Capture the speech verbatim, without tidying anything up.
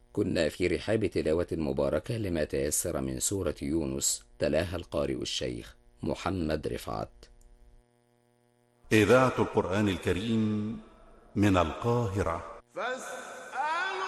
كنا في رحاب تلاوة مباركة لما تيسر من سورة يونس، تلاها القارئ الشيخ محمد رفعت. إذاعة القرآن الكريم من القاهرة.